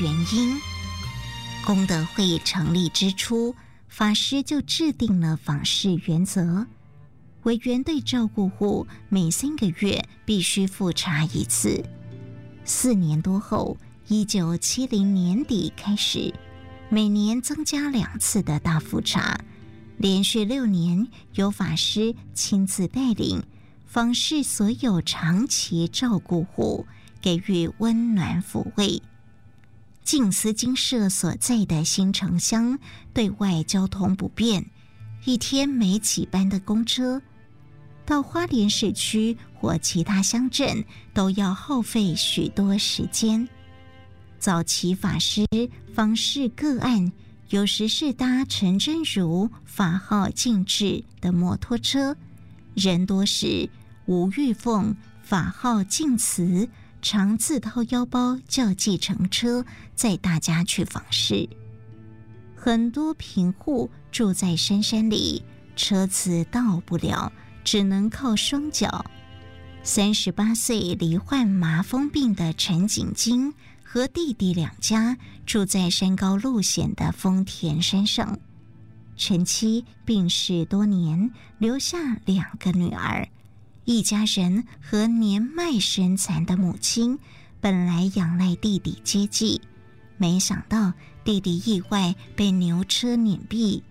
原因。功德会成立之初，法师就制定了访视原则，委员对照顾户每3个月必须复查一次。4年多后，1970年底开始，每年增加2次的大复查，连续6年由法师亲自带领访视所有长期照顾户，给予温暖抚慰。静思精舍所在的新城乡对外交通不便，一天没几班的公车，到花莲市区或其他乡镇都要耗费许多时间。早期法师访视个案，有时是搭陈真如法号静智的摩托车，人多时吴玉凤法号静慈常自掏腰包叫计程车载大家去访视。很多贫户住在深山里，车子到不了，只能靠双脚。38岁罹患麻风病的陈景金和弟弟2家住在山高路险的丰田山上。陈妻病逝多年，留下2个女儿。一家人和年迈身残的母亲本来仰赖弟弟接济，没想到弟弟意外被牛车碾毙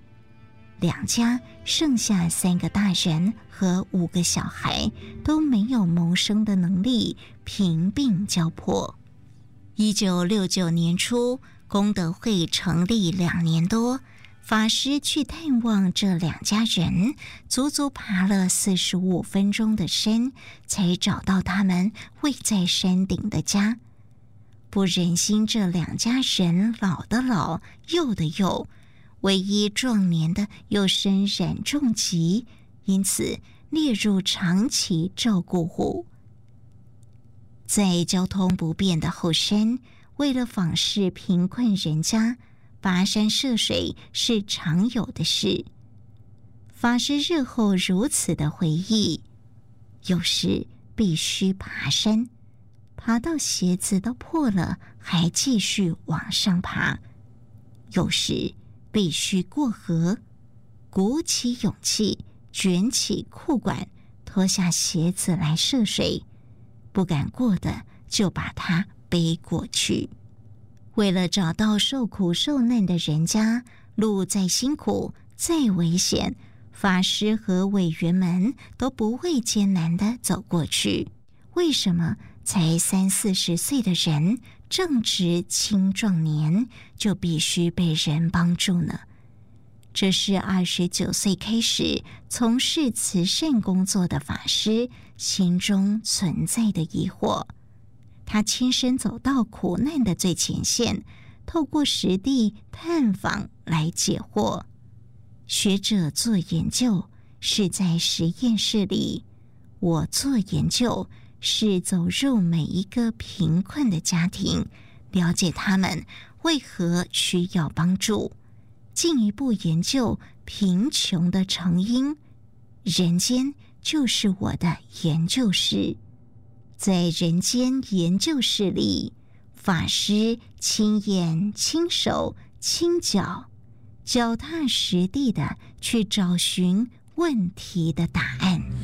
，2家剩下3个大人和5个小孩都没有谋生的能力，贫病交迫。1969年初，功德会成立2年多，法师去探望这2家人，足足爬了45分钟的山，才找到他们位在山顶的家。不忍心这2家人老的老，幼的幼，唯一壮年的又身染重疾，因此列入长期照顾户。在交通不便的后山，为了访视贫困人家，跋山涉水是常有的事。法师日后如此的回忆，有时必须爬山，爬到鞋子都破了，还继续往上爬；有时必须过河，鼓起勇气，卷起裤管，脱下鞋子来涉水，不敢过的就把它背过去。为了找到受苦受难的人家，路再辛苦再危险，法师和委员们都不畏艰难地走过去。为什么才30-40岁的人，正值青壮年，就必须被人帮助呢？这是29岁开始从事慈善工作的法师心中存在的疑惑。他亲身走到苦难的最前线，透过实地探访来解惑。学者做研究是在实验室里，我做研究是走入每一个贫困的家庭，了解他们为何需要帮助，进一步研究贫穷的成因。人间就是我的研究室。在人间研究室里，法师亲眼亲手亲脚，脚踏实地的去找寻问题的答案。